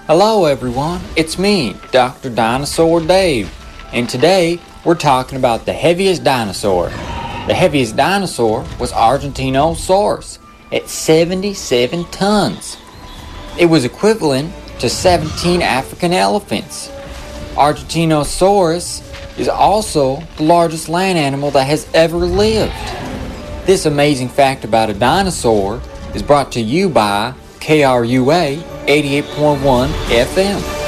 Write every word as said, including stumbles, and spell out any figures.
Hello everyone, it's me, Doctor Dinosaur Dave, and today we're talking about the heaviest dinosaur. The heaviest dinosaur was Argentinosaurus at seventy-seven tons. It was equivalent to seventeen African elephants. Argentinosaurus is also the largest land animal that has ever lived. This amazing fact about a dinosaur is brought to you by K R U A eighty-eight point one F M.